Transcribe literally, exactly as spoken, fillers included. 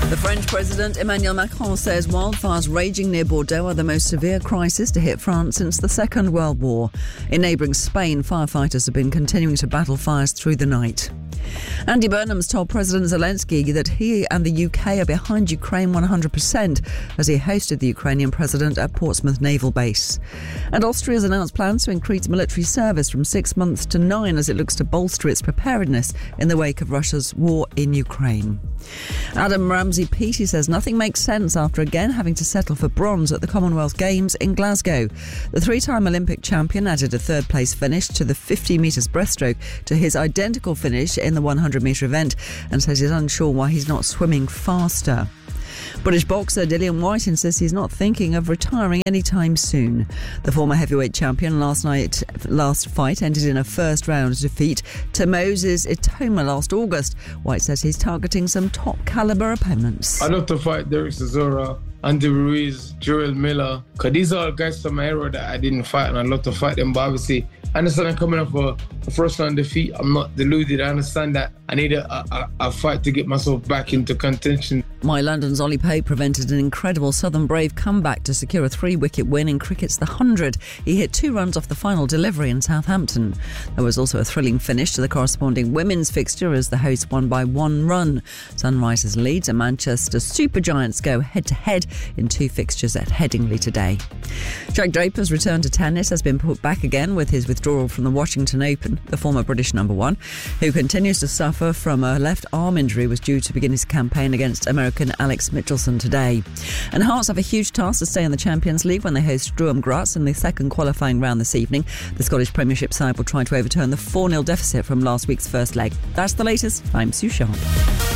The French President Emmanuel Macron says wildfires raging near Bordeaux are the most severe crisis to hit France since the Second World War. In neighbouring Spain, firefighters have been continuing to battle fires through the night. Andy Burnham's told President Zelensky that he and the U K are behind Ukraine one hundred percent as he hosted the Ukrainian president at Portsmouth Naval Base. And Austria's announced plans to increase military service from six months to nine as it looks to bolster its preparedness in the wake of Russia's war in Ukraine. Adam Ramsey-Peaty says nothing makes sense after again having to settle for bronze at the Commonwealth Games in Glasgow. The three-time Olympic champion added a third-place finish to the fifty metres breaststroke to his identical finish in the one hundred metre event and says he's unsure why he's not swimming faster. British boxer Dillian Whyte insists he's not thinking of retiring anytime soon. The former heavyweight champion last night, last fight ended in a first round defeat to Moses Itoma last August. Whyte says he's targeting some top calibre opponents. I'd love to fight Derek Chisora, Andy Ruiz, Joel Miller, because these are all guys from my era that I didn't fight, and I'd love to fight them. But obviously, I understand I'm coming off a, a first round defeat. I'm not deluded. I understand that I need a, a, a fight to get myself back into contention. My London's Ollie Pope prevented an incredible Southern Brave comeback to secure a three-wicket win in cricket's The Hundred. He hit two runs off the final delivery in Southampton. There was also a thrilling finish to the corresponding women's fixture as the hosts won by one run. Sunrisers Leeds and Manchester Super Giants go head-to-head in two fixtures at Headingley today. Jack Draper's return to tennis has been put back again with his withdrawal from the Washington Open. The former British number one, who continues to suffer from a left arm injury, was due to begin his campaign against American Alex Michelson today. And Hearts have a huge task to stay in the Champions League when they host Sturm Graz in the second qualifying round this evening. The Scottish Premiership side will try to overturn the four nil deficit from last week's first leg. That's the latest. I'm Sue Sharp.